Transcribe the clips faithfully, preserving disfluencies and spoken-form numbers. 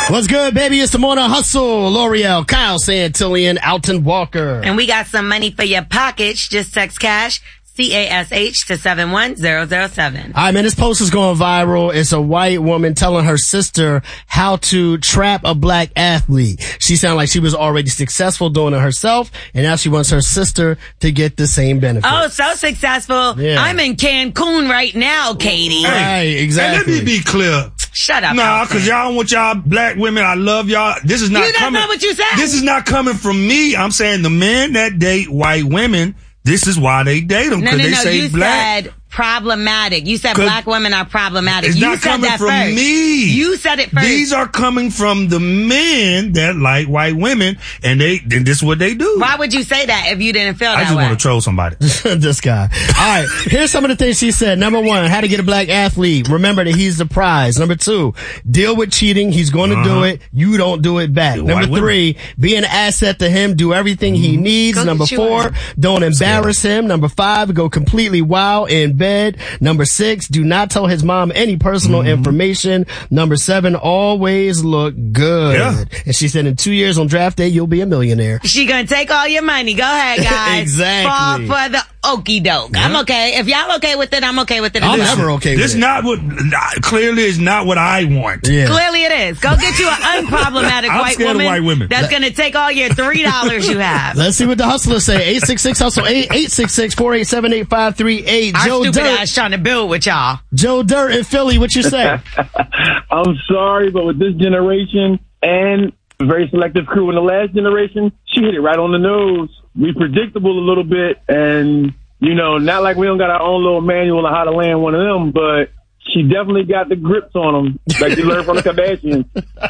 What's good, baby? It's the Morning Hustle. L'Oreal, Kyle Santillian, Alton Walker. And we got some money for your pockets. Just text cash, C A S H, to seven one zero zero seven. All right, man, this post is going viral. It's a white woman telling her sister how to trap a black athlete. She sounded like she was already successful doing it herself, and now she wants her sister to get the same benefit. Oh, so successful. Yeah. I'm in Cancun right now, Katie. Right, exactly. Hey, let me be clear. Shut up. Nah, Alton. cause y'all don't want y'all black women. I love y'all. This is not You, that's coming. not what you said. This is not coming from me. I'm saying the men that date white women, this is why they date them. No, Cause no, they no. say You black. said problematic. You said 'Cause black women are problematic. It's You not said coming that from first. me. You said it first. These are coming from the men that like white women, and they, and this is what they do. Why would you say that if you didn't feel I that just way? want to troll somebody. This guy. All right. Here's some of the things she said. Number one, how to get a black athlete. Remember that he's the prize. Number two, deal with cheating. He's going to Uh-huh. do it. You don't do it back. The Number white three, be an asset to him. Do everything he needs. Go Number get you four, one. don't embarrass him. Number five, go completely wild in bed. Number six, do not tell his mom any personal Mm-hmm. information. Number seven, always look good. Yeah. And she said in two years on draft day, you'll be a millionaire. She gonna take all your money. Go ahead, guys. Exactly. Fall for the okie doke. I'm okay. If y'all okay with it, I'm okay with it. I'm as well. never okay with This it. not what, clearly is not what I want. Yeah. Clearly it is. Go get you an unproblematic I'm white scared of woman, white women. that's gonna take all your three dollars you have. Let's see what the hustlers say. eight six six hustle eight eight six six four eight seven eight five three eight. Our Joe stupid Dirt. ass trying to build with y'all. Joe Dirt in Philly. What you say? I'm sorry, but with this generation and a very selective crew in the last generation, she hit it right on the nose. We predictable a little bit, and, you know, not like we don't got our own little manual on how to land one of them, but she definitely got the grips on them, like she learned from the Kardashians.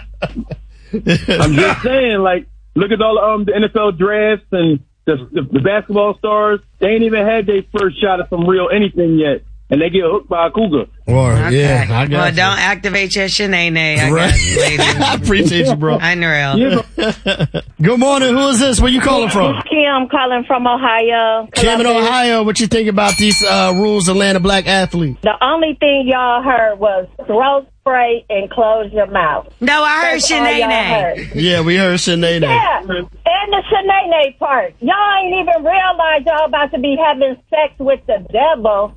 I'm just saying, like, look at all the, um, the N F L drafts and the, the, the basketball stars. They ain't even had their first shot at some real anything yet, and they get hooked by a cougar. Or, Okay. yeah, I got well, you. don't activate your shenane. I Right. got you, ladies. I appreciate you, bro. Unreal. Yeah. Good morning. Who is this? Where you calling from? Kim calling from Ohio. Kim in Columbus. Ohio. What you think about these uh, rules to land a black athlete? The only thing y'all heard was throat spray and close your mouth. No, I heard That's all y'all shenane. heard. Yeah, we heard Shanae. Yeah, and the shenane part. Y'all ain't even realize y'all about to be having sex with the devil.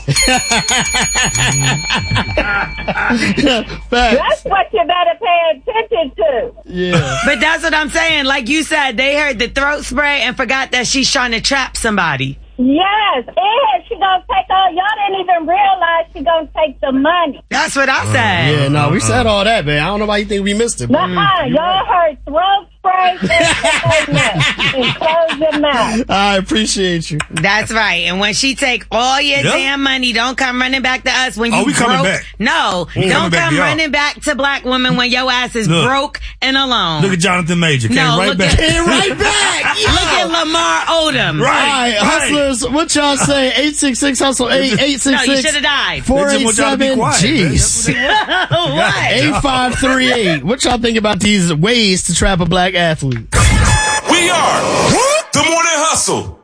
Facts. That's what you better pay attention to. Yeah. But that's what I'm saying. Like you said, they heard the throat spray and forgot that she's trying to trap somebody. Yes, and she gonna take all. Y'all didn't even realize she gonna take the money. That's what I said. Yeah, no, we said all that, man. I don't know why you think we missed it. But Nuh-uh, y'all heard throat spray and close your mouth. I appreciate you. That's right. And when she take all your Yep. damn money, don't come running back to us when you Oh, we coming broke. back. No, We coming don't back come to y'all. running back to black women when your ass is Look. broke and alone. Look at Jonathan Major. Came No, right look back. at- Came right back. Look at Lamar Odom. Right. All right, hustlers, what y'all say? eight six six hustle eight eight No, six you six should have died. four They eight just want y'all to be seven. quiet, man. That's Jeez. what they- What? eight five three eight. What y'all think about these ways to trap a black athlete? We are the Morning Hustle.